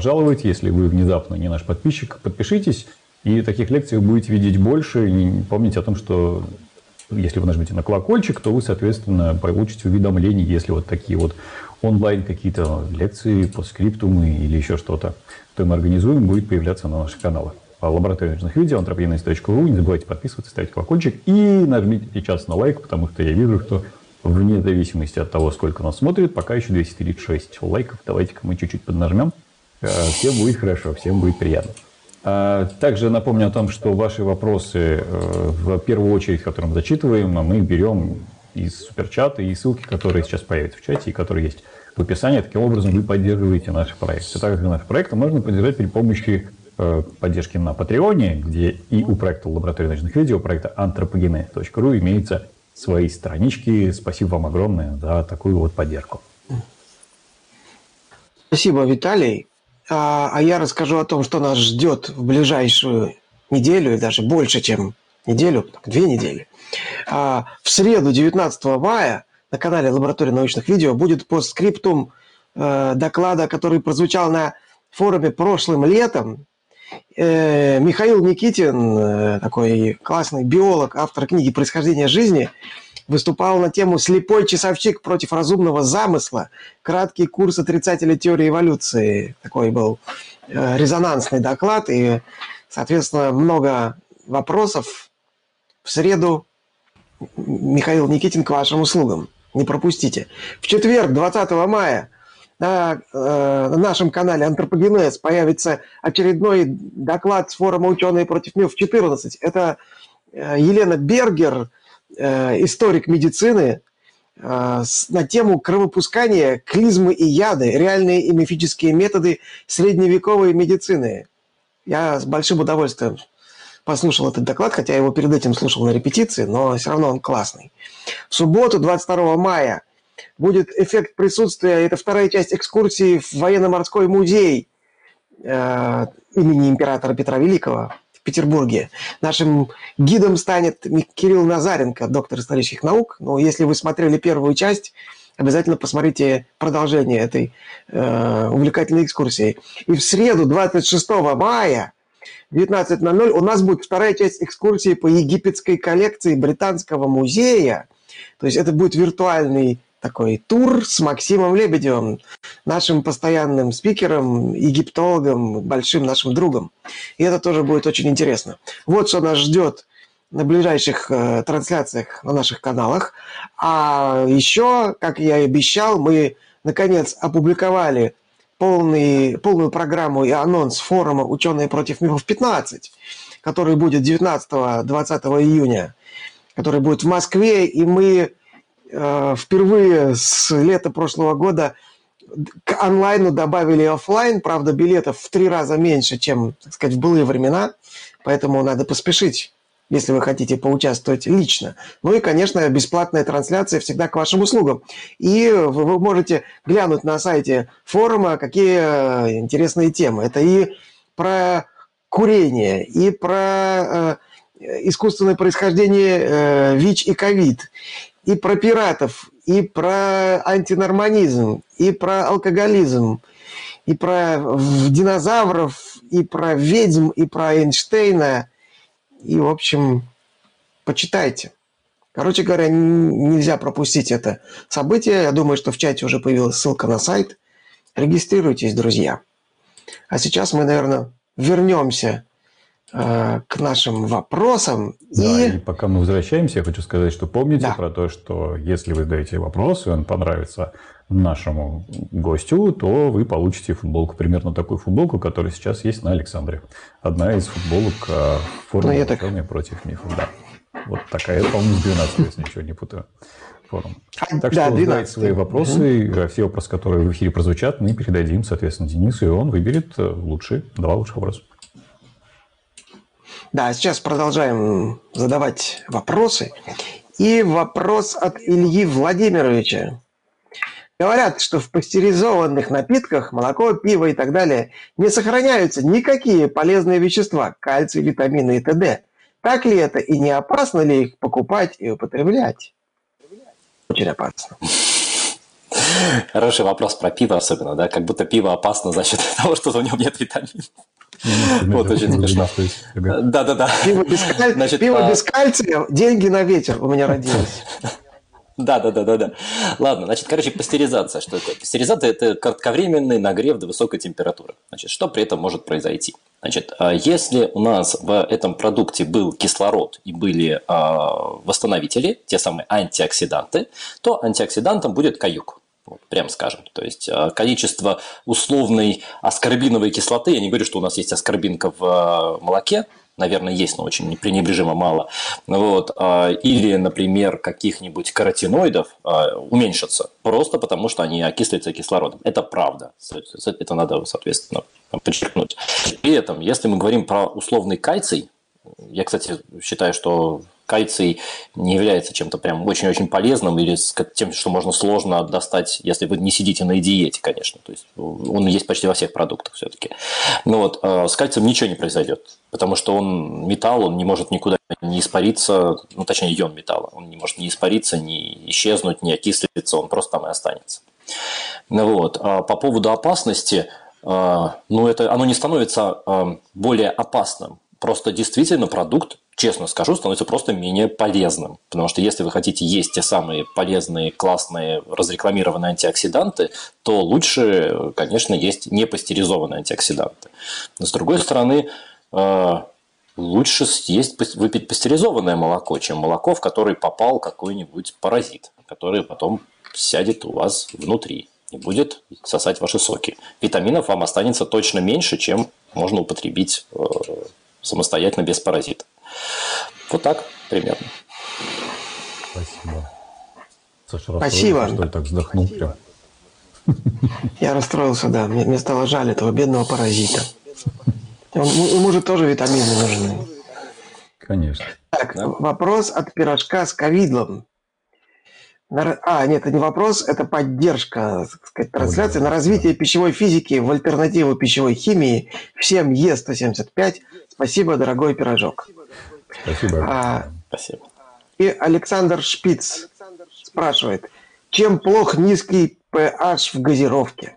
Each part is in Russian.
пожаловать. Если вы внезапно не наш подписчик, подпишитесь. И таких лекций вы будете видеть больше. И помните о том, что если вы нажмете на колокольчик, то вы, соответственно, получите уведомления, если вот такие вот онлайн какие-то лекции, постскриптумы или еще что-то, то мы организуем, будет появляться на наших каналах. Лаборатория нужных видео, anthropogenesis.ru. Не забывайте подписываться, ставить колокольчик и нажмите сейчас на лайк, потому что я вижу, что вне зависимости от того, сколько нас смотрит, пока еще 236 лайков. Давайте-ка мы чуть-чуть поднажмем. Всем будет хорошо, всем будет приятно. Также напомню о том, что ваши вопросы в первую очередь, которые мы зачитываем, мы берем из суперчата и ссылки, которые сейчас появятся в чате и которые есть в описании. Таким образом, вы поддерживаете наш проект. Также наш проект можно поддержать при помощи поддержки на Патреоне, где и у проекта «Лаборатория ночных видео», проекта anthropogenesis.ru имеются свои странички. Спасибо вам огромное за такую вот поддержку. Спасибо, Виталий. А я расскажу о том, что нас ждет в ближайшую неделю, и даже больше, чем неделю, 2 недели. В среду, 19 мая, на канале «Лаборатория научных видео» будет постскриптум доклада, который прозвучал на форуме прошлым летом. Михаил Никитин, такой классный биолог, автор книги «Происхождение жизни», выступал на тему «Слепой часовщик против разумного замысла. Краткий курс отрицателя теории эволюции». Такой был резонансный доклад, и, соответственно, много вопросов. В среду Михаил Никитин к вашим услугам. Не пропустите. В четверг, 20 мая, на нашем канале «Антропогенез» появится очередной доклад с форума «Ученые против МИФ-14». Это Елена Бергер, историк медицины, на тему кровопускания, клизмы и яды, реальные и мифические методы средневековой медицины. Я с большим удовольствием послушал этот доклад, хотя я его перед этим слушал на репетиции, но все равно он классный. В субботу, 22 мая, будет эффект присутствия. Это вторая часть экскурсии в военно-морской музей имени императора Петра Великого в Петербурге. Нашим гидом станет Кирилл Назаренко, доктор исторических наук. Но если вы смотрели первую часть, обязательно посмотрите продолжение этой увлекательной экскурсии. И в среду, 26 мая, 19:00, у нас будет вторая часть экскурсии по египетской коллекции Британского музея. То есть это будет виртуальный такой тур с Максимом Лебедевым, нашим постоянным спикером, египтологом, большим нашим другом. И это тоже будет очень интересно. Вот что нас ждет на ближайших трансляциях на наших каналах. А еще, как я и обещал, мы наконец опубликовали полную программу и анонс форума «Ученые против МИФов-15», который будет 19-20 июня, который будет в Москве, и мы впервые с лета прошлого года к онлайну добавили офлайн, правда, билетов в 3 раза меньше, чем, так сказать, в былые времена, поэтому надо поспешить, если вы хотите поучаствовать лично. Ну и, конечно, бесплатная трансляция всегда к вашим услугам. И вы можете глянуть на сайте форума, какие интересные темы. Это и про курение, и про искусственное происхождение ВИЧ и ковид, и про пиратов, и про антинорманизм, и про алкоголизм, и про динозавров, и про ведьм, и про Эйнштейна. И, в общем, почитайте. Короче говоря, нельзя пропустить это событие. Я думаю, что в чате уже появилась ссылка на сайт. Регистрируйтесь, друзья. А сейчас мы, наверное, вернемся к нашим вопросам. Да, и пока мы возвращаемся, я хочу сказать, что помните Да. про то, что если вы задаете вопрос, и он понравится нашему гостю, то вы получите футболку. Примерно такую футболку, которая сейчас есть на Александре. Одна из футболок форума «Ученые против МИФов». Да. Вот такая, по-моему, с 12, если ничего не путаю. Форум. Так что задавайте свои вопросы. Все вопросы, которые в эфире прозвучат, мы передадим, соответственно, Денису, и он выберет два лучших вопроса. Да, сейчас продолжаем задавать вопросы. И вопрос от Ильи Владимировича. Говорят, что в пастеризованных напитках, молоко, пиво и так далее, не сохраняются никакие полезные вещества, кальций, витамины и т.д. Так ли это и не опасно ли их покупать и употреблять? Очень опасно. Хороший вопрос про пиво особенно, да? Как будто пиво опасно за счет того, что в нем нет витаминов. Вот очень смешно. Да-да-да. Пиво без кальция, деньги на ветер у меня родилось. Да. Ладно, значит, пастеризация. Что такое? Пастеризация – это кратковременный нагрев до высокой температуры. Значит, что при этом может произойти? Значит, если у нас в этом продукте был кислород и были восстановители, те самые антиоксиданты, то антиоксидантом будет каюк. Вот, прям скажем. То есть количество условной аскорбиновой кислоты, я не говорю, что у нас есть аскорбинка в молоке, наверное, есть, но очень пренебрежимо мало. Вот. Или, например, каких-нибудь каротиноидов уменьшатся, просто потому что они окислятся кислородом. Это правда. Это надо, соответственно, подчеркнуть. При этом, если мы говорим про условный кальций, я, кстати, считаю, что кальций не является чем-то прям очень-очень полезным или тем, что можно сложно достать, если вы не сидите на диете, конечно. То есть он есть почти во всех продуктах все-таки. Но вот с кальцием ничего не произойдет, потому что он металл, он не может никуда не испариться, ну, точнее, ион металла. Он не может не испариться, не исчезнуть, не окислиться, он просто там и останется. Ну, вот. По поводу опасности, ну, это, оно не становится более опасным. Просто действительно продукт, честно скажу, становится просто менее полезным. Потому что если вы хотите есть те самые полезные, классные, разрекламированные антиоксиданты, то лучше, конечно, есть непастеризованные антиоксиданты. Но с другой стороны, лучше выпить пастеризованное молоко, чем молоко, в которое попал какой-нибудь паразит, который потом сядет у вас внутри и будет сосать ваши соки. Витаминов вам останется точно меньше, чем можно употребить самостоятельно без паразита. Вот так примерно. Спасибо. Саша, Спасибо. Что ли, так вздохнул прям? Я расстроился, да. Мне стало жаль этого бедного паразита. Ему же тоже витамины нужны. Конечно. Так, да? Вопрос от пирожка с ковидлом. Нет, это не вопрос, это поддержка, так сказать, трансляции. На развитие пищевой физики в альтернативу пищевой химии всем Е175. Спасибо, дорогой пирожок. Спасибо. Спасибо. И Александр Шпиц спрашивает, чем плох низкий pH в газировке?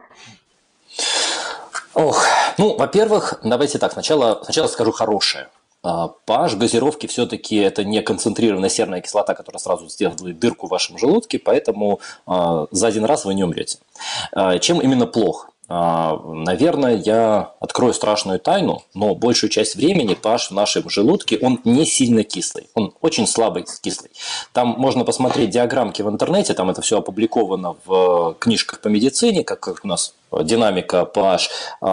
Ну, во-первых, давайте так, сначала скажу хорошее. pH газировки все-таки это не концентрированная серная кислота, которая сразу сделает дырку в вашем желудке, поэтому за один раз вы не умрете. Чем именно плох? Наверное, я открою страшную тайну, но большую часть времени pH в нашем желудке, он не сильно кислый, он очень слабый кислый. Там можно посмотреть диаграммки в интернете, там это все опубликовано в книжках по медицине, как у нас динамика pH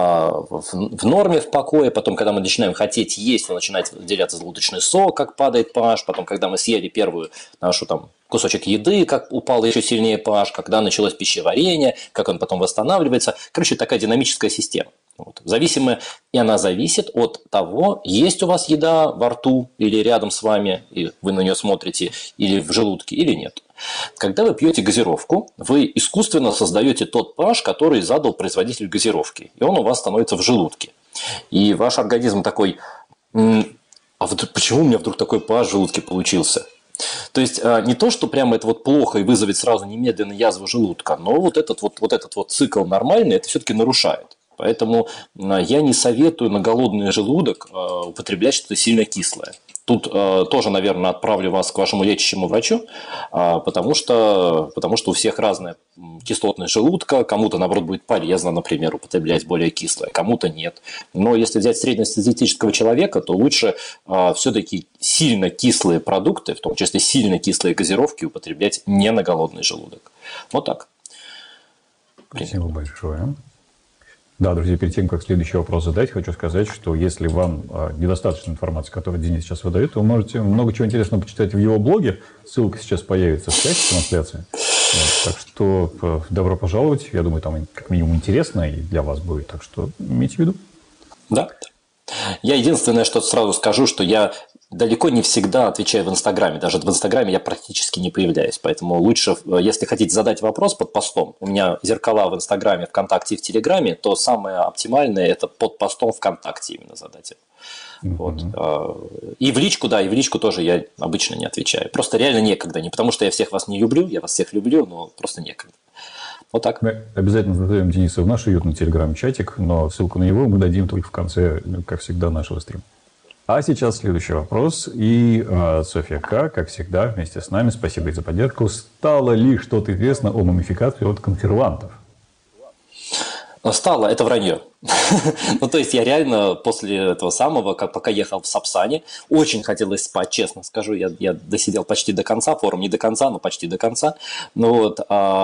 в норме, в покое, потом, когда мы начинаем хотеть есть, он начинает выделяться желудочный сок, как падает pH, потом, когда мы съели первую нашу там кусочек еды, как упал еще сильнее pH, когда началось пищеварение, как он потом восстанавливается. Короче, такая динамическая система. Вот. И она зависит от того, есть у вас еда во рту или рядом с вами, и вы на нее смотрите, или в желудке, или нет. Когда вы пьете газировку, вы искусственно создаете тот pH, который задал производитель газировки, и он у вас становится в желудке. И ваш организм такой, почему у меня вдруг такой pH в желудке получился? То есть не то, что прямо это вот плохо и вызовет сразу немедленно язву желудка, но вот этот цикл нормальный это все-таки нарушает. Поэтому я не советую на голодный желудок употреблять что-то сильно кислое. Тут тоже, наверное, отправлю вас к вашему лечащему врачу, потому что у всех разная кислотность желудка. Кому-то, наоборот, будет полезно, например, употреблять более кислое, кому-то нет. Но если взять среднестатистического человека, то лучше все-таки сильно кислые продукты, в том числе сильно кислые газировки, употреблять не на голодный желудок. Вот так. Спасибо большое. Да, друзья, перед тем, как следующий вопрос задать, хочу сказать, что если вам недостаточно информации, которую Денис сейчас выдает, вы можете много чего интересного почитать в его блоге. Ссылка сейчас появится в чате трансляции. Вот, так что добро пожаловать. Я думаю, там как минимум интересно и для вас будет. Так что имейте в виду. Да. Я единственное, что сразу скажу, что я далеко не всегда отвечаю в Инстаграме. Даже в Инстаграме я практически не появляюсь. Поэтому лучше, если хотите задать вопрос под постом, у меня зеркала в Инстаграме, ВКонтакте и в Телеграме, то самое оптимальное – это под постом ВКонтакте именно задать его. Вот. И в личку, да, и в личку тоже я обычно не отвечаю. Просто реально некогда. Не потому, что я всех вас не люблю, я вас всех люблю, но просто некогда. Вот так. Мы обязательно зазовем Дениса в наш уютный телеграм-чатик, но ссылку на него мы дадим только в конце, как всегда, нашего стрима. А сейчас следующий вопрос. И Софья К., как всегда, вместе с нами, спасибо ей за поддержку. Стало ли что-то известно о мумификации от консервантов? Стало, это вранье. Ну, то есть, я реально после этого самого, пока ехал в Сапсане, очень хотелось спать, честно скажу. Я досидел почти до конца, форум не до конца, но почти до конца. Ну, вот,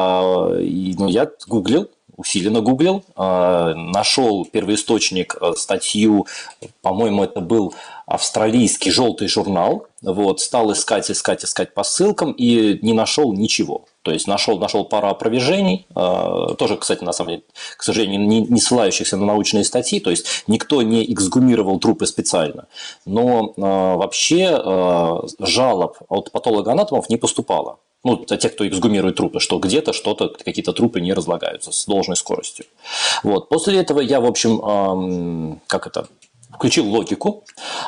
я гуглил, усиленно гуглил, нашел первоисточник, статью, по-моему, это был австралийский желтый журнал, вот, стал искать по ссылкам и не нашел ничего. То есть нашел пару опровержений, тоже, кстати, на самом деле, к сожалению, не ссылающихся на научные статьи, то есть никто не эксгумировал трупы специально, но вообще жалоб от патологоанатомов не поступало. Ну, те, кто эксгумирует трупы, что где-то что-то, какие-то трупы не разлагаются с должной скоростью. Вот. После этого я, в общем, включил логику,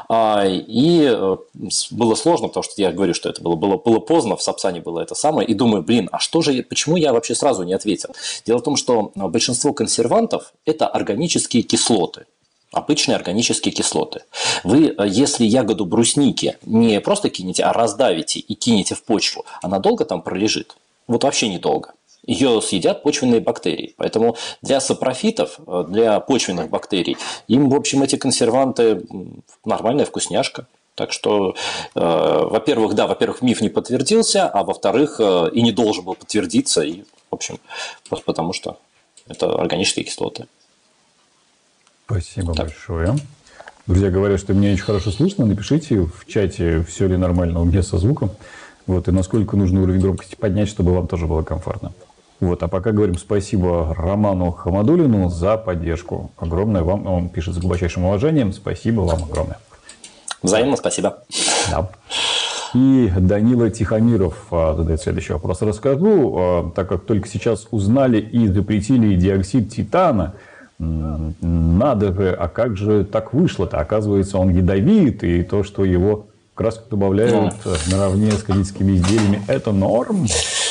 и было сложно, потому что я говорю, что это было поздно, в Сапсане было это самое, и думаю, почему я вообще сразу не ответил? Дело в том, что большинство консервантов – это органические кислоты. Обычные органические кислоты. Вы, если ягоду брусники не просто кинете, а раздавите и кинете в почву, она долго там пролежит? Вот вообще недолго. Ее съедят почвенные бактерии. Поэтому для сапрофитов, для почвенных бактерий, им, в общем, эти консерванты нормальная вкусняшка. Так что, во-первых, миф не подтвердился, а во-вторых, и не должен был подтвердиться, и, в общем, просто потому что это органические кислоты. Спасибо большое. Друзья говорят, что меня очень хорошо слышно. Напишите в чате, все ли нормально у меня со звуком. Вот, и насколько нужно уровень громкости поднять, чтобы вам тоже было комфортно. Вот, а пока говорим спасибо Роману Хамадуллину за поддержку. Огромное вам, он пишет с глубочайшим уважением. Спасибо вам огромное. Взаимно спасибо. Да. И Данила Тихомиров задает следующий вопрос. Расскажу, так как только сейчас узнали и запретили диоксид титана, надо же, а как же так вышло-то? Оказывается, он ядовит, и то, что его краску добавляют наравне с кондитерскими изделиями, это норм?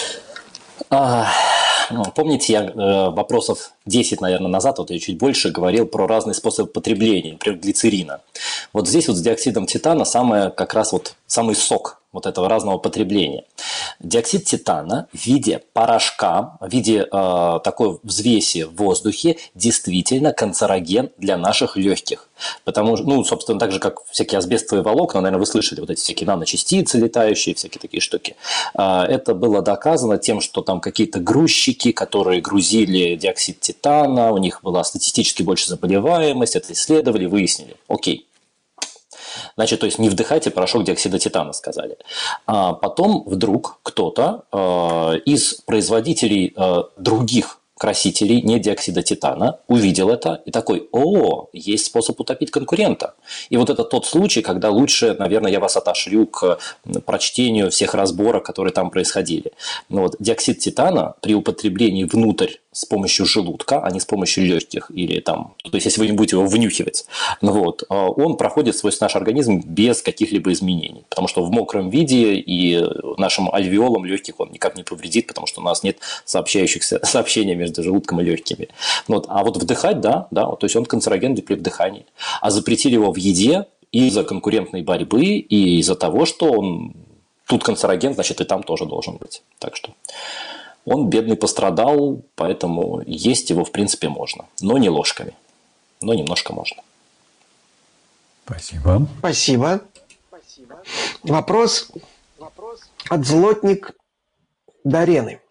Помните, я вопросов 10, наверное, назад, вот я чуть больше говорил про разные способы потребления, например, глицерина. Вот здесь вот с диоксидом титана самый сок вот этого разного потребления. Диоксид титана в виде порошка, в виде такой взвеси в воздухе действительно канцероген для наших легких. Потому что, собственно, так же, как всякие асбестовые волокна, наверное, вы слышали вот эти всякие наночастицы летающие, всякие такие штуки. Это было доказано тем, что там какие-то грузчики, которые грузили диоксид титана, у них была статистически больше заболеваемость, это исследовали, выяснили. Окей. Значит, то есть не вдыхайте порошок диоксида титана, сказали. А потом вдруг кто-то из производителей других красителей, не диоксида титана, увидел это и такой: есть способ утопить конкурента. И вот это тот случай, когда лучше, наверное, я вас отошлю к прочтению всех разборок, которые там происходили. Диоксид титана при употреблении внутрь с помощью желудка, а не с помощью легких, или там, то есть если вы не будете его внюхивать, он проходит сквозь наш организм без каких-либо изменений, потому что в мокром виде и нашим альвеолам легких он никак не повредит, потому что у нас нет сообщения между желудком и легкими. А вот вдыхать, да, то есть он канцероген при вдыхании. А запретили его в еде из-за конкурентной борьбы и из-за того, что он тут канцероген, значит и там тоже должен быть. Так что он, бедный, пострадал, поэтому есть его, в принципе, можно. Но не ложками. Но немножко можно. Спасибо. Спасибо. Вопрос от Злотник Дарены.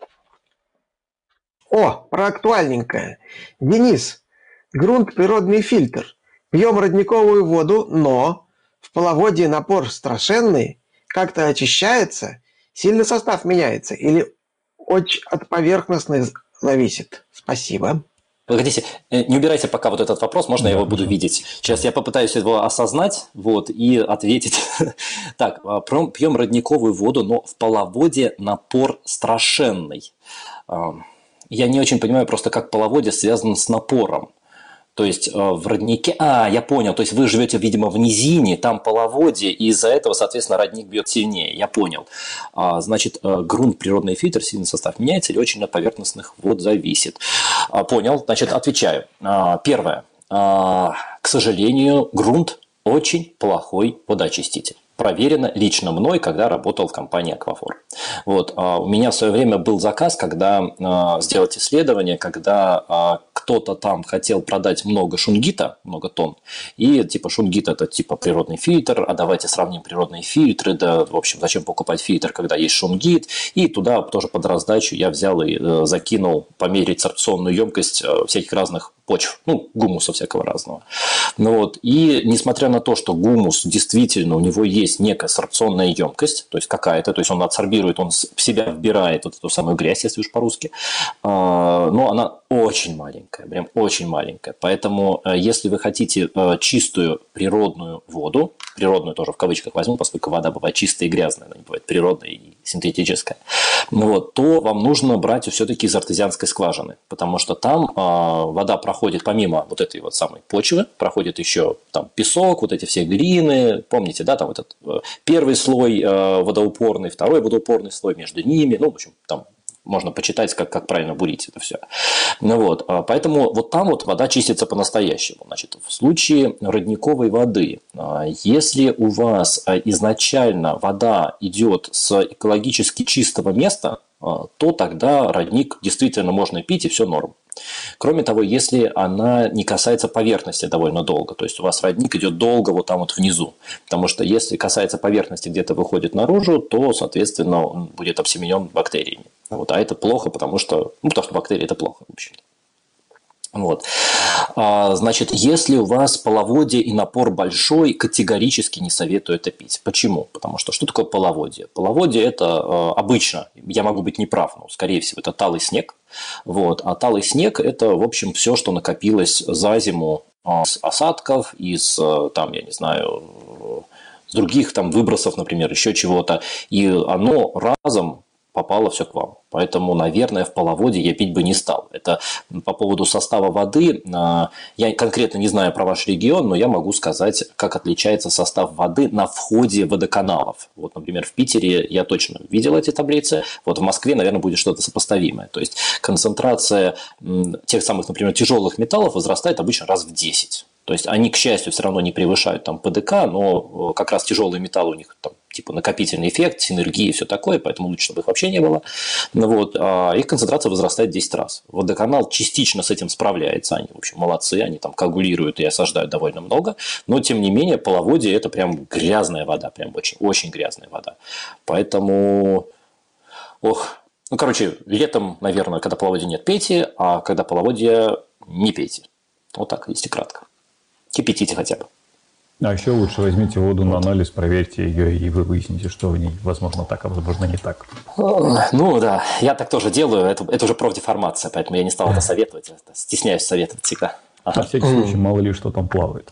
Про актуальненькое. Денис, грунт – природный фильтр. Пьем родниковую воду, но в половодье напор страшенный, как-то очищается, сильно состав меняется или очень от поверхностных зависит? Спасибо. Погодите, не убирайте пока вот этот вопрос, можно я Да, его буду хорошо. видеть? Сейчас я попытаюсь его осознать вот, и ответить. Так, пьем родниковую воду, но в половодье напор страшенный. А, Я не очень понимаю просто, как половодье связано с напором. То есть в роднике... Я понял. То есть вы живете, видимо, в низине, там половодье, и из-за этого, соответственно, родник бьет сильнее. Я понял. Значит, грунт, природный фильтр, сильный состав меняется или очень от поверхностных вод зависит? Понял. Значит, отвечаю. Первое. К сожалению, грунт очень плохой водоочиститель. Проверено лично мной, когда работал в компании «Аквафор». Вот, у меня в свое время был заказ, когда сделать исследование, когда кто-то там хотел продать много шунгита, много тонн, и типа шунгит – это типа природный фильтр, а давайте сравним природные фильтры, да, в общем, зачем покупать фильтр, когда есть шунгит, и туда тоже под раздачу я взял и закинул померить сорбционную емкость всяких разных почв, ну, гумуса всякого разного. Ну, вот. И несмотря на то, что гумус действительно у него есть некая сорбционная емкость, то есть какая-то, то есть он адсорбирует, он в себя вбирает вот эту самую грязь, если уж по-русски, но она очень маленькая, прям очень маленькая. Поэтому, если вы хотите чистую природную воду, природную тоже в кавычках возьму, поскольку вода бывает чистая и грязная, она не бывает природная и синтетическая, вот, то вам нужно брать ее все-таки из артезианской скважины, потому что там вода проходит помимо вот этой вот самой почвы, проходит еще там песок, вот эти все глины, помните, да, там этот первый слой водоупорный, второй водоупорный слой между ними, ну, в общем, там можно почитать, как правильно бурить это все. Ну, вот, поэтому вот там вот вода чистится по-настоящему. Значит, в случае родниковой воды, если у вас изначально вода идет с экологически чистого места, то тогда родник действительно можно пить, и все норм. Кроме того, если она не касается поверхности довольно долго, то есть у вас родник идет долго вот там вот внизу, потому что если касается поверхности, где-то выходит наружу, то, соответственно, он будет обсеменен бактериями. Вот, а это плохо, потому что бактерии – это плохо, в общем-то. Вот. Значит, если у вас половодье и напор большой, категорически не советую это пить. Почему? Потому что такое половодье? Половодье – это обычно, я могу быть неправ, но, скорее всего, это талый снег. Вот. А талый снег – это, в общем, все, что накопилось за зиму с осадков, из, там, я не знаю, с других там выбросов, например, еще чего-то. И оно разом попало все к вам. Поэтому, наверное, в половодье я пить бы не стал. Это по поводу состава воды. Я конкретно не знаю про ваш регион, но я могу сказать, как отличается состав воды на входе водоканалов. Вот, например, в Питере я точно видел эти таблицы. Вот в Москве, наверное, будет что-то сопоставимое. То есть концентрация тех самых, например, тяжелых металлов возрастает обычно раз в 10. То есть они, к счастью, все равно не превышают там ПДК, но как раз тяжелые металлы у них там типа накопительный эффект, синергия и все такое, поэтому лучше, чтобы их вообще не было. Вот, их концентрация возрастает 10 раз. Водоканал частично с этим справляется, они, в общем, молодцы, они там коагулируют и осаждают довольно много, но, тем не менее, половодье – это прям грязная вода, прям очень, очень грязная вода. Поэтому, летом, наверное, когда половодья нет, пейте, а когда половодье, не пейте. Вот так, если кратко. Кипятите хотя бы. А еще лучше возьмите воду на анализ, проверьте ее, и вы выясните, что в ней, возможно, так, а возможно, не так. Ну да, я так тоже делаю. Это уже профдеформация, поэтому я не стал это советовать. Стесняюсь советовать всегда. На всякий случай, мало ли, что там плавает.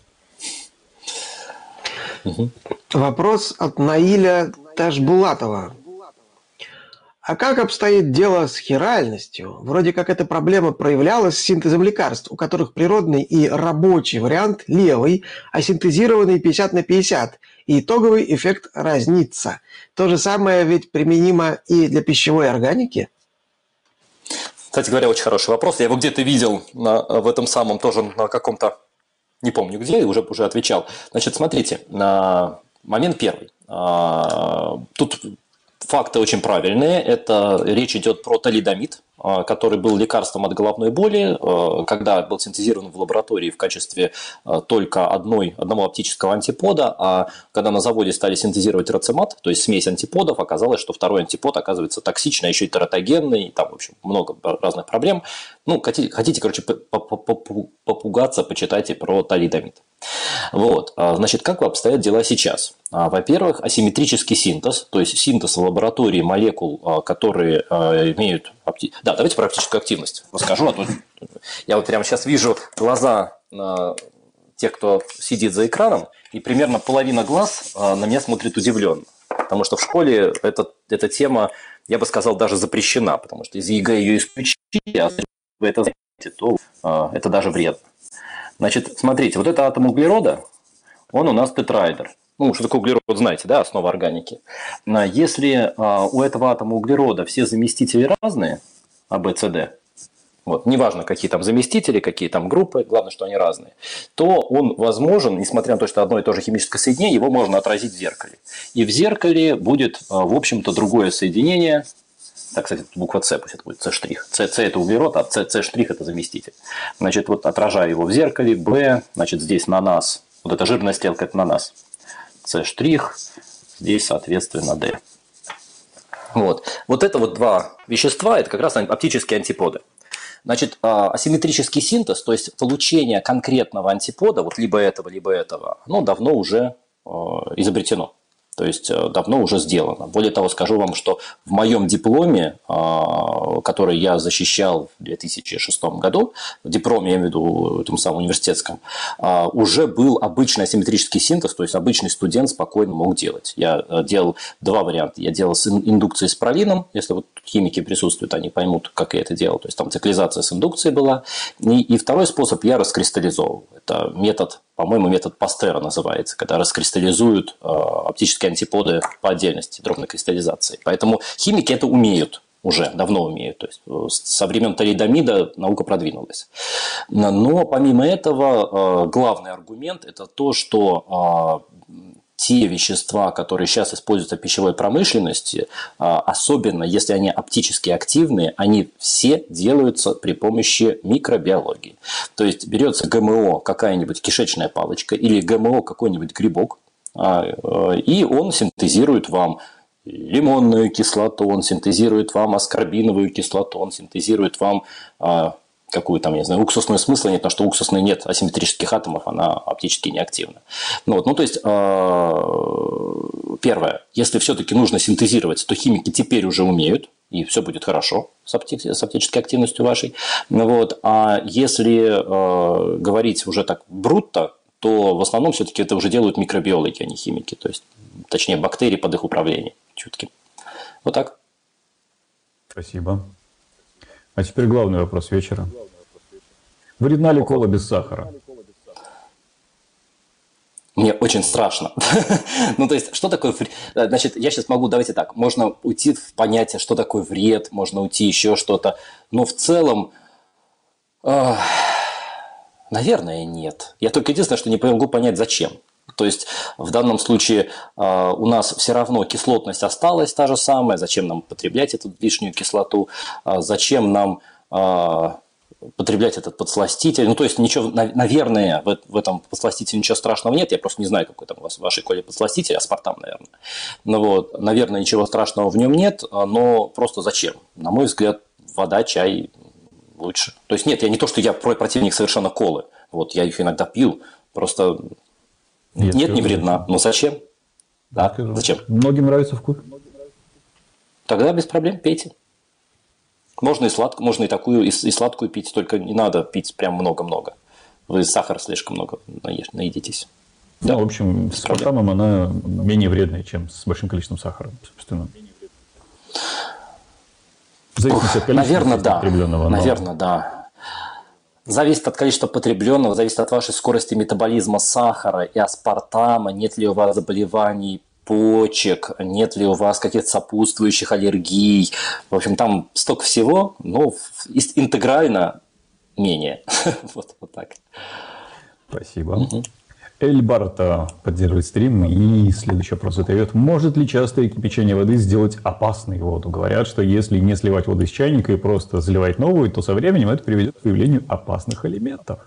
Вопрос от Наиля Ташбулатова. А как обстоит дело с хиральностью? Вроде как эта проблема проявлялась с синтезом лекарств, у которых природный и рабочий вариант левый, а синтезированный 50/50, и итоговый эффект разнится. То же самое ведь применимо и для пищевой органики? Кстати говоря, очень хороший вопрос. Я его где-то видел в этом самом, тоже на каком-то, не помню где, и уже отвечал. Значит, смотрите, момент первый. Тут факты очень правильные. Это речь идет про талидомид, который был лекарством от головной боли, когда был синтезирован в лаборатории в качестве только одного оптического антипода, а когда на заводе стали синтезировать рацемат, то есть смесь антиподов, оказалось, что второй антипод оказывается токсичный, а еще и тератогенный, там, в общем, много разных проблем. Ну, хотите, короче, попугаться, почитайте про талидомид. Вот. Значит, как обстоят дела сейчас? Во-первых, асимметрический синтез, то есть синтез в лаборатории молекул, которые имеют... Да, давайте про оптическую активность расскажу. А то я вот прямо сейчас вижу глаза тех, кто сидит за экраном, и примерно половина глаз на меня смотрит удивленно. Потому что в школе эта тема, я бы сказал, даже запрещена, потому что из ЕГЭ ее исключили, а если вы это знаете, то это даже вредно. Значит, смотрите, вот это атом углерода, он у нас тетраэдр. Ну, что такое углерод, знаете, да, основа органики. Если у этого атома углерода все заместители разные, А, Б, С, Д, вот, неважно, какие там заместители, какие там группы, главное, что они разные, то он возможен, несмотря на то, что одно и то же химическое соединение, его можно отразить в зеркале. И в зеркале будет, в общем-то, другое соединение. Так, кстати, буква С, пусть это будет С'. С это углерод, а С' это заместитель. Значит, вот отражаю его в зеркале, Б, значит, здесь на нас, вот эта жирная стрелка, это на нас, С', здесь, соответственно, Д. Вот это вот два вещества, это как раз оптические антиподы. Значит, асимметрический синтез, то есть получение конкретного антипода, вот либо этого, оно давно уже изобретено. То есть давно уже сделано. Более того, скажу вам, что в моем дипломе, который я защищал в 2006 году, в дипломе, я имею в виду, этом самом университетском, уже был обычный асимметрический синтез, то есть обычный студент спокойно мог делать. Я делал два варианта. Я делал с индукцией с пролином, если вот химики присутствуют, они поймут, как я это делал. То есть там циклизация с индукцией была. И второй способ я раскристаллизовывал. Это метод, по-моему, метод Пастера называется, когда раскристаллизуют оптические антиподы по отдельности, дробной кристаллизации. Поэтому химики это умеют, уже давно умеют. То есть со времен талидомида наука продвинулась. Но помимо этого главный аргумент – это то, что те вещества, которые сейчас используются в пищевой промышленности, особенно если они оптически активные, они все делаются при помощи микробиологии. То есть берется ГМО, какая-нибудь кишечная палочка, или ГМО какой-нибудь грибок, и он синтезирует вам лимонную кислоту, он синтезирует вам аскорбиновую кислоту, он синтезирует вам какую там, я не знаю, уксусную смысла нет, потому что уксусной нет асимметрических атомов, она оптически неактивна. Ну, то есть, первое, если все-таки нужно синтезировать, то химики теперь уже умеют, и все будет хорошо с оптической активностью вашей. Вот. А если говорить уже так брутто, то в основном все-таки это уже делают микробиологи, а не химики, то есть, точнее, бактерии под их управлением чутким. Вот так. Спасибо. А теперь главный вопрос вечера. Вредна ли кола без сахара? Мне очень страшно. Ну, то есть, что такое вред? Значит, я сейчас могу, давайте так, можно уйти в понятие, что такое вред, можно уйти еще что-то, но в целом, наверное, нет. Я только единственное, что не могу понять, зачем. То есть, в данном случае у нас все равно кислотность осталась та же самая. Зачем нам потреблять эту лишнюю кислоту? Зачем нам потреблять этот подсластитель? Ну, то есть, ничего, наверное, в этом подсластителе ничего страшного нет. Я просто не знаю, какой там у вас в вашей коле подсластитель, аспартам, наверное. Ну, вот, наверное, ничего страшного в нем нет, но просто зачем? На мой взгляд, вода, чай лучше. То есть, нет, я не то, что я противник совершенно колы. Вот, я их иногда пью, просто... Нет, не вредна. Но зачем? Да, зачем? Многим нравится вкус. Тогда без проблем пейте. Можно и сладкую, можно и такую, и сладкую пить, только не надо пить прям много-много. Вы сахара слишком много наедитесь. Да, в общем, с аспартамом она менее вредная, чем с большим количеством сахара, собственно. В зависимости от количества потребленного. Наверное, да. Зависит от количества потребленного, зависит от вашей скорости метаболизма сахара и аспартама, нет ли у вас заболеваний почек, нет ли у вас каких-то сопутствующих аллергий. В общем, там столько всего, но интегрально менее. Вот так. Спасибо. Эльбарта поддерживает стрим, и следующий вопрос задает. Может ли частое кипячение воды сделать опасной воду? Говорят, что если не сливать воду из чайника и просто заливать новую, то со временем это приведет к появлению опасных элементов.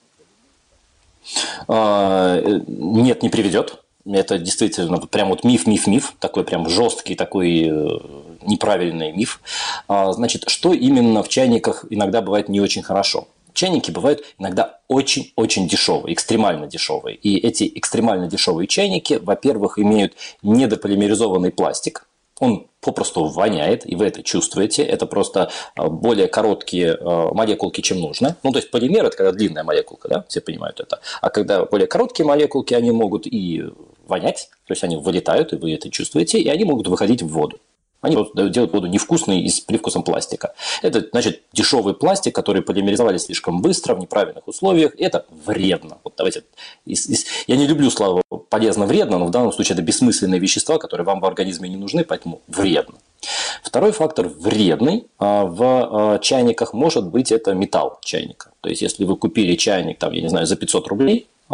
Нет, не приведет. Это действительно прям вот миф, такой прям жесткий, такой неправильный миф. Значит, что именно в чайниках иногда бывает не очень хорошо? Чайники бывают иногда очень-очень дешевые, экстремально дешевые. И эти экстремально дешевые чайники, во-первых, имеют недополимеризованный пластик. Он попросту воняет, и вы это чувствуете. Это просто более короткие молекулки, чем нужно. Ну, то есть полимер – это когда длинная молекулка, да, все понимают это. А когда более короткие молекулки, они могут и вонять, то есть они вылетают, и вы это чувствуете, и они могут выходить в воду. Они просто делают воду невкусной и с привкусом пластика. Это, значит, дешевый пластик, который полимеризовали слишком быстро, в неправильных условиях. Это вредно. Вот давайте. Я не люблю слово полезно-вредно, но в данном случае это бессмысленные вещества, которые вам в организме не нужны, поэтому вредно. Второй фактор вредный в чайниках может быть это металл чайника. То есть, если вы купили чайник, там, я не знаю, за 500 рублей,